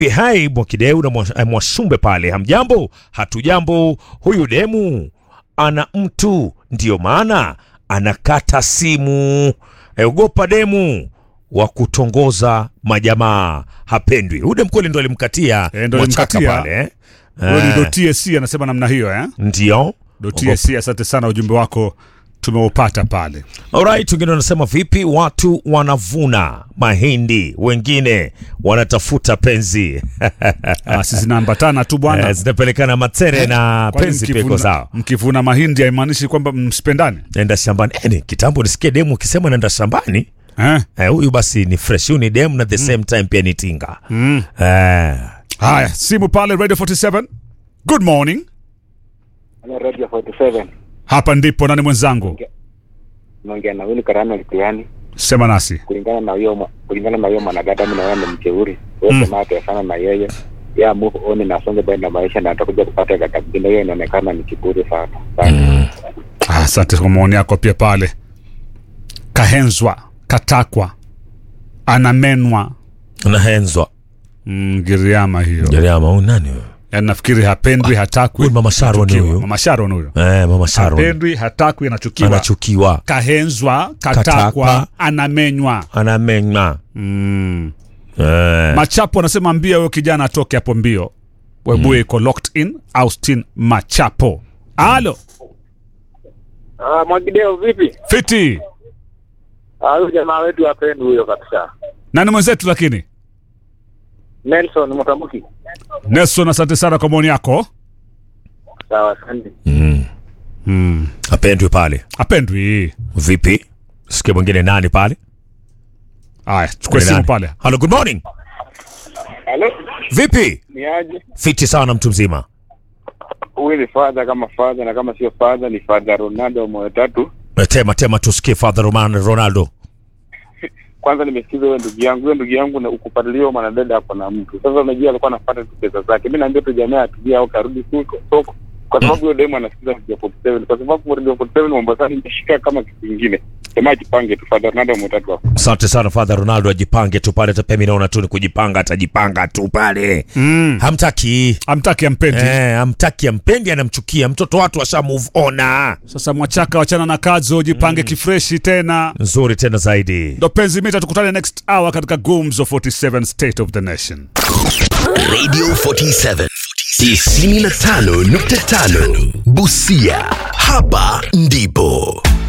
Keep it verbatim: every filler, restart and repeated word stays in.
Hai Mwakideu na Mwashumbe pale. Hamjambo? Hatujambo. Huyu demu ana mtu, ndio maana anakata simu. Eogopa demu wa kutongoza majamaa, hapendwi. Huyu demu kweli ndo alimkatia e, ndo Mwachaka pale eh. Ndo T S C anasema namna hiyo eh. Ndio. Ndo T S C, asante sana, ujumbe wako tumeupata pale. Alright, wengine wanasema vipi watu wanavuna mahindi, wengine wanatafuta penzi. Ah, sisi naambatana tu bwana. Eh, zinapelekana matere na penzi peko zao. Mkivuna mahindi haimaanishi kwamba msipendane. Nenda shambani. Eh, ni kitambo nisikie demu ukisema nenda shambani. Eh? Eh, huyu basi ni fresh, huyu ni demu na the mm. same time pia ni tinga. Mm. Eh. Haya, simu pale Radio forty-seven. Good morning. Hello Radio forty-seven. Hapa ndipo nani mwenzangu? Naongea na Willy Karano Likiani. Sema nasi. Kulingana na hiyo kulingana na hiyo mwanadada mimi naona ni mcheuri. Wewe sema hata sana na yeye. Ya move on na songe baina maisha na atakuja kupata kaka kingine, yeye inaonekana ni kiburi sana. Mm. Ah, asante kwa maoni yako pia pale. Kahenzwa, katakwa, anamenwa, anahenzwa. Mm, Giriama hiyo. Giriama huyu nani huyo? Yaani nafikiri hapendwi, hatakwi. Huyu Mama Sharon huyo. Mama Sharon huyo. Eh, Mama Sharon. Hapendwi, hatakwi, anachukiwa. Anachukiwa. Kahenzwa, katakwa, katakwa, anamenywa. Anamenywa. Mm. Eh. Machapo anasema ambia huyo kijana atoke hapo mbio. Webuye iko mm. locked in. Austin Machapo. Halo. Ah, Mwakideu vipi? Fiti. Ah, huyo jamaa wetu hapendwi huyo kabisa. Nani mwenzetu lakini? Nelson Mutamuki. Nelson, asante sana kwa maoni yako. Sawa, asante. Mm. Mm. Apendwi pale. Apendwi. Vipi? Sikia mwingine nani pale? Aya, chukua simu pale. Hello, good morning. Hello. Vipi? Ni aje? Fiti sana mtu mzima. Huyu ni father kama father na kama sio father ni father Ronaldo moyo tatu. Tema tema tusikie father Roman Ronaldo. Kwanza nimesikiza wewe ndugu yangu, wewe ndugu yangu na ukupatiliwa mwanadada hapo na mtu. Sasa unajua alikuwa anafuata tu pesa zake. Mimi naambia tu jamaa atujia au karudi soko soko. Kwa sababu yule demo anasikiza Radio forty-seven. Kwa sababu Radio forty-seven Mombasa imeshika kama kitu kingine. Sema jipange tu father Ronaldo mtatu hapo. Asante sana father Ronaldo, ajipange tu pale, hata mimi naona tu ni kujipanga, atajipanga tu pale. Mm. Hamtaki. Hamtaki ampendi. Eh, hamtaki ampendi, anamchukia. Mtoto watu washa move on. Sasa Mwachaka wachana na kazo, jipange mm. kifreshi tena. Nzuri tena zaidi. Ndo penzi mita, tukutane next hour katika Gumzo forty-seven State of the Nation. Radio forty-seven. tisini na tano nukta tano Busia. Hapa ndipo